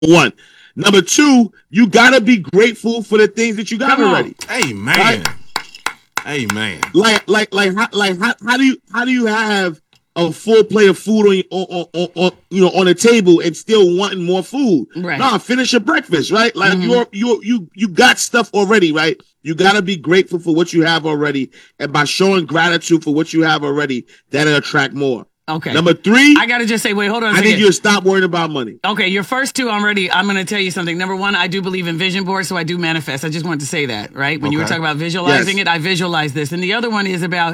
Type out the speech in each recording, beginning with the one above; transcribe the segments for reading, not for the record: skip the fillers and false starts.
one. Number two, you gotta be grateful for the things that you got already. Amen. Right? Amen. How do you have a full plate of food on the table and still wanting more food? Right. Nah, finish your breakfast, right? Like you got stuff already, right? You gotta be grateful for what you have already, and by showing gratitude for what you have already, that'll attract more. Okay. Number three, I gotta just say, wait, hold on a I second. think you'll stop worrying about money. Okay, your first two, I'm gonna tell you something. Number one, I do believe in vision boards, so I do manifest. I just wanted to say that, right? When you were talking about visualizing it, I visualize this. And the other one is about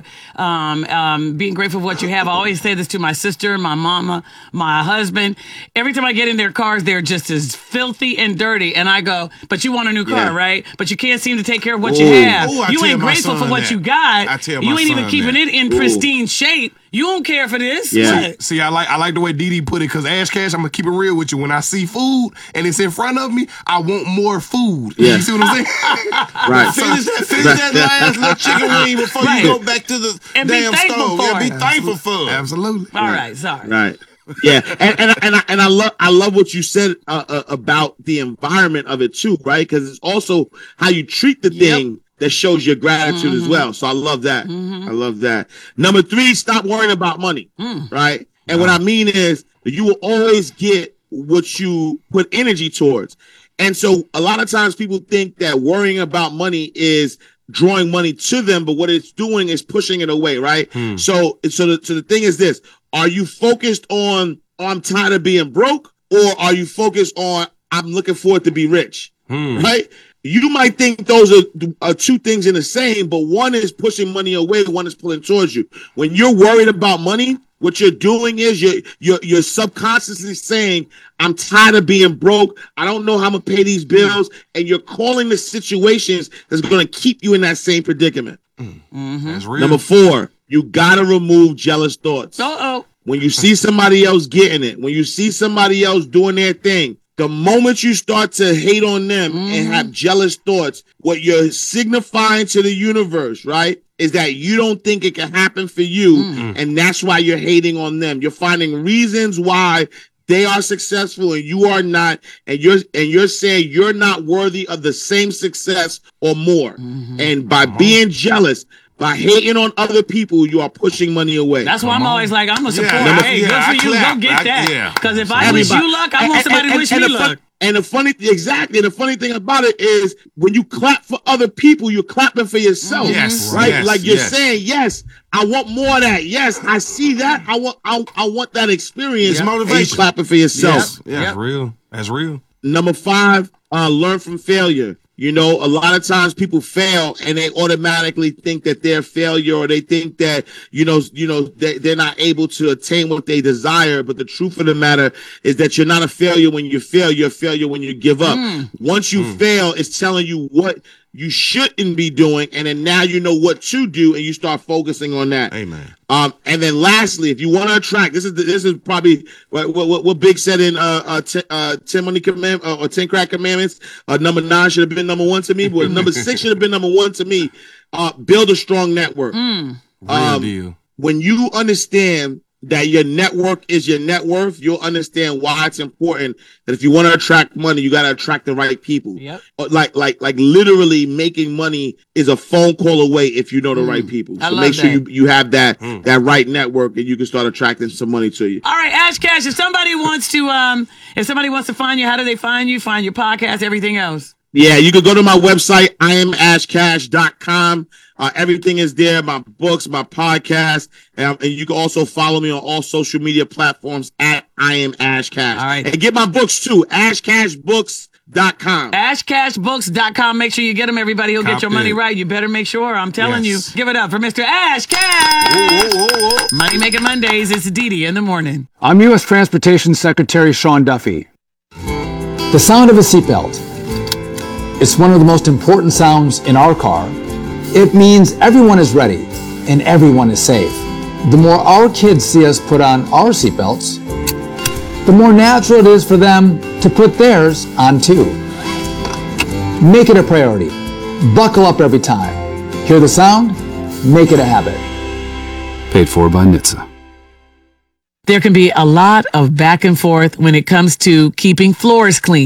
being grateful for what you have. I always say this to my sister, my mama, my husband. Every time I get in their cars, they're just as filthy and dirty. And I go, but you want a new car, right? But you can't seem to take care of what you have. You ain't grateful for what you got. You ain't even keeping it in pristine shape. You don't care for this. Yeah. See, I like the way Didi put it, because Ash Cash, I'm gonna keep it real with you. When I see food and it's in front of me, I want more food. Yeah. You see what I'm saying? Right. Finish that last little chicken wing before you go back to the And damn be thankful stove. for Yeah, it. be thankful for it. Absolutely. All right, sorry. Right. Yeah, and I love what you said about the environment of it too, right? Because it's also how you treat the thing that shows your gratitude as well. So I love that. I love that. Number three, stop worrying about money, right? And what I mean is you will always get what you put energy towards. And so a lot of times people think that worrying about money is drawing money to them, but what it's doing is pushing it away, right? So the thing is this: are you focused on I'm tired of being broke, or are you focused on I'm looking forward to be rich, right? You might think those are two things in the same, but one is pushing money away, one is pulling towards you. When you're worried about money, what you're doing is you're subconsciously saying, I'm tired of being broke. I don't know how I'm going to pay these bills. And you're calling the situations that's going to keep you in that same predicament. That's real. Number four, you got to remove jealous thoughts. When you see somebody else getting it, when you see somebody else doing their thing, the moment you start to hate on them and have jealous thoughts, what you're signifying to the universe, right, is that you don't think it can happen for you, and that's why you're hating on them. You're finding reasons why they are successful and you are not, and you're saying you're not worthy of the same success or more. And by being jealous, by hating on other people, you are pushing money away. That's why I'm always like, I'm a supporter. Hey, good for you. Go get that. Because if I wish you luck, I want somebody to wish me luck. And the funny thing about it is when you clap for other people, you're clapping for yourself. Yes, right? yes, like you're yes. saying, yes, I want more of that. Yes, I see that. I want that experience. It's motivation. And you're clapping for yourself. Yeah, that's real. That's real. Number five, learn from failure. You know, a lot of times people fail and they automatically think that they're a failure, or they think that, they're not able to attain what they desire. But the truth of the matter is that you're not a failure when you fail. You're a failure when you give up. Once you fail, it's telling you what you shouldn't be doing, and then now you know what to do, and you start focusing on that. Amen. And then lastly, if you want to attract, this is probably what Big said in 10 Money Commandments or 10 Crack Commandments. Number 9 should have been number 1 to me, but number 6 should have been number 1 to me. Build a strong network. Real deal. When you understand that your network is your net worth, you'll understand why it's important that if you want to attract money, you got to attract the right people. Yep. Like literally making money is a phone call away if you know the right people. So make sure you have that right network, and you can start attracting some money to you. All right, Ash Cash, if somebody wants to find you, how do they find you? Find your podcast, everything else? Yeah, you can go to my website, IamAshCash.com. Everything is there, my books, my podcast, and you can also follow me on all social media platforms at I Am Ash Cash. All right. And get my books too, AshCashBooks.com. AshCashBooks.com. Make sure you get them, everybody. He'll get your money right. You better make sure. I'm telling you. Give it up for Mr. Ash Cash. Money Making Mondays. It's Didi in the morning. I'm U.S. Transportation Secretary Sean Duffy. The sound of a seatbelt. It's one of the most important sounds in our car. It means everyone is ready and everyone is safe. The more our kids see us put on our seatbelts, the more natural it is for them to put theirs on too. Make it a priority. Buckle up every time. Hear the sound? Make it a habit. Paid for by NHTSA. there can be a lot of back and forth when it comes to keeping floors clean.